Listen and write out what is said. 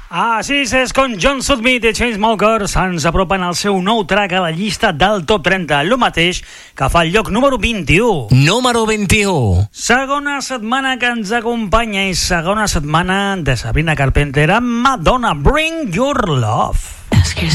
Així és com John Sudmith i Chainsmokers ens apropen al seu nou track a la llista del Top 30, el mateix que fa el lloc número 21. Número 21. Segona setmana que ens acompanya i segona setmana de Sabrina Carpenter amb Madonna, Bring Your Love. Ask yourself.